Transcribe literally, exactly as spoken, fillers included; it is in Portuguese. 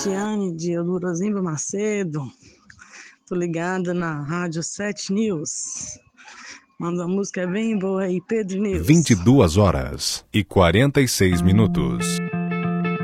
Cristiane de Eldorozimba Macedo. Tô ligada na Rádio sete News. Manda uma música bem boa aí, Pedro News. vinte e duas horas e quarenta e seis minutos.